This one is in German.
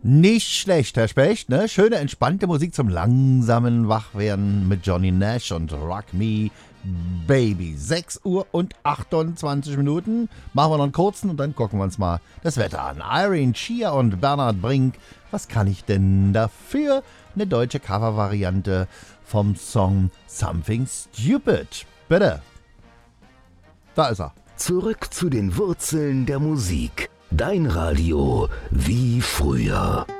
Nicht schlecht, Herr Specht, ne? Schöne, entspannte Musik zum langsamen Wachwerden mit Johnny Nash und Rock Me Baby. 6 Uhr und 28 Minuten. Machen wir noch einen kurzen und dann gucken wir uns mal das Wetter an. Irene Shear und Bernhard Brink. Was kann ich denn dafür? Eine deutsche Covervariante vom Song Something Stupid. Bitte. Da ist er. Zurück zu den Wurzeln der Musik. Dein Radio wie früher.